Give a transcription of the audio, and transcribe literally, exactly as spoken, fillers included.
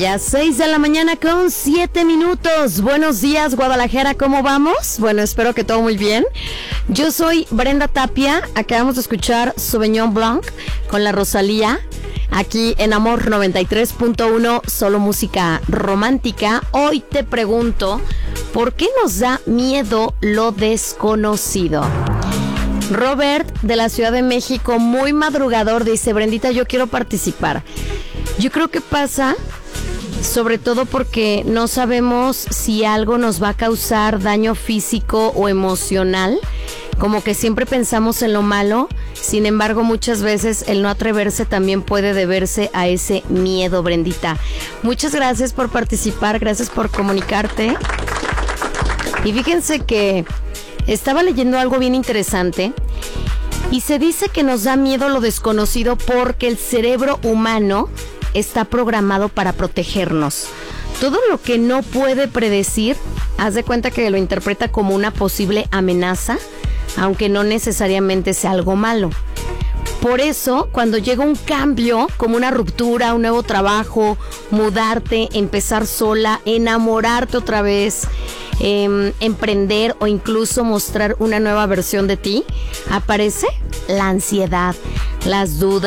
Ya seis de la mañana con siete minutos. Buenos días, Guadalajara, ¿cómo vamos? Bueno, espero que todo muy bien. Yo soy Brenda Tapia. Acabamos de escuchar Sauvignon Blanc con la Rosalía. Aquí en Amor noventa y tres punto uno, solo música romántica. Hoy te pregunto, ¿por qué nos da miedo lo desconocido? Robert, de la Ciudad de México, muy madrugador, dice: Brendita, yo quiero participar. Yo creo que pasa sobre todo porque no sabemos si algo nos va a causar daño físico o emocional. Como que siempre pensamos en lo malo, sin embargo muchas veces el no atreverse también puede deberse a ese miedo, Brendita. Muchas gracias por participar, gracias por comunicarte. Y fíjense que estaba leyendo algo bien interesante y se dice que nos da miedo lo desconocido porque el cerebro humano está programado para protegernos. Todo lo que no puede predecir, haz de cuenta que lo interpreta como una posible amenaza, aunque no necesariamente sea algo malo. Por eso, cuando llega un cambio, como una ruptura, un nuevo trabajo, mudarte, empezar sola, enamorarte otra vez, eh, emprender o incluso mostrar una nueva versión de ti, aparece la ansiedad, las dudas,